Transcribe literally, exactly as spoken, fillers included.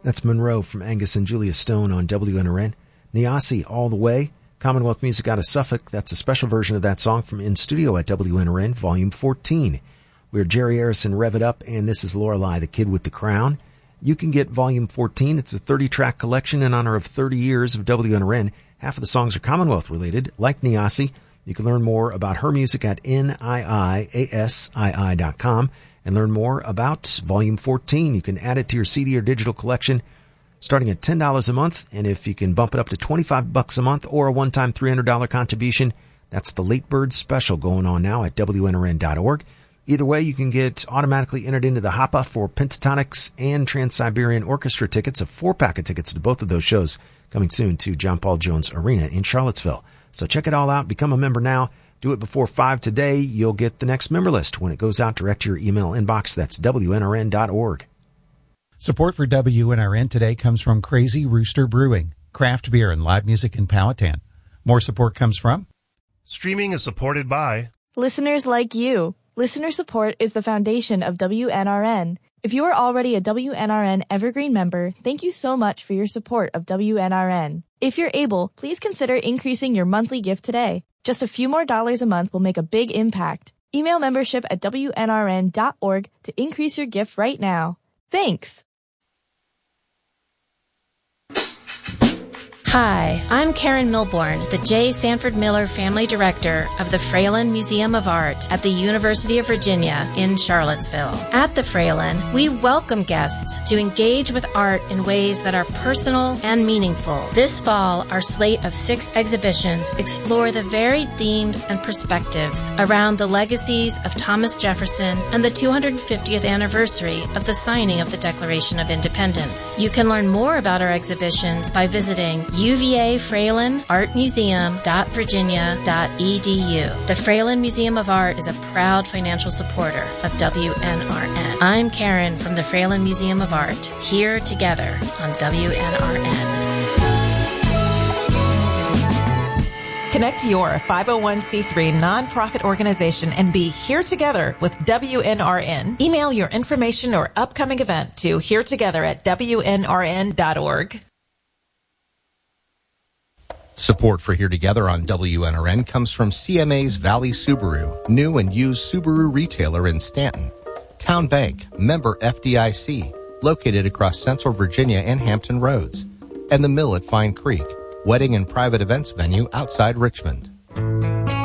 That's Monroe from Angus and Julia Stone on W N R N. Niasi, All the Way. Commonwealth Music out of Suffolk. That's a special version of that song from In Studio at W N R N, Volume fourteen. We're Jerry Harrison, Rev It Up, and this is Lorelei, the Kid with the Crown. You can get Volume fourteen. It's a thirty-track collection in honor of thirty years of W N R N. Half of the songs are Commonwealth-related, like Niasi. You can learn more about her music at N I I A S I I dot com and learn more about Volume fourteen. You can add it to your C D or digital collection starting at ten dollars a month, and if you can bump it up to twenty-five bucks a month or a one-time three hundred dollars contribution, that's the Late Bird Special going on now at W N R N dot org. Either way, you can get automatically entered into the Hoppa for Pentatonics and Trans-Siberian Orchestra tickets, a four-pack of tickets to both of those shows coming soon to John Paul Jones Arena in Charlottesville. So check it all out. Become a member now. Do it before five today. You'll get the next member list when it goes out direct to your email inbox. That's W N R N dot org. Support for W N R N today comes from Crazy Rooster Brewing, craft beer and live music in Powhatan. More support comes from... Streaming is supported by... listeners like you. Listener support is the foundation of W N R N. If you are already a W N R N Evergreen member, thank you so much for your support of W N R N. If you're able, please consider increasing your monthly gift today. Just a few more dollars a month will make a big impact. Email membership at W N R N dot org to increase your gift right now. Thanks! Hi, I'm Karen Milbourne, the J. Sanford Miller Family Director of the Fralin Museum of Art at the University of Virginia in Charlottesville. At the Fralin, we welcome guests to engage with art in ways that are personal and meaningful. This fall, our slate of six exhibitions explore the varied themes and perspectives around the legacies of Thomas Jefferson and the two hundred fiftieth anniversary of the signing of the Declaration of Independence. You can learn more about our exhibitions by visiting U V A Fralin Art Museum dot virginia dot e d u. The Fralin Museum of Art is a proud financial supporter of W N R N. I'm Karen from the Fralin Museum of Art, here together on W N R N. Connect your five oh one c three nonprofit organization and be here together with W N R N. Email your information or upcoming event to here together at W N R N dot org. Support for Here Together on W N R N comes from C M A's Valley Subaru, new and used Subaru retailer in Stanton. Town Bank, member F D I C, located across Central Virginia and Hampton Roads. And the Mill at Fine Creek, wedding and private events venue outside Richmond.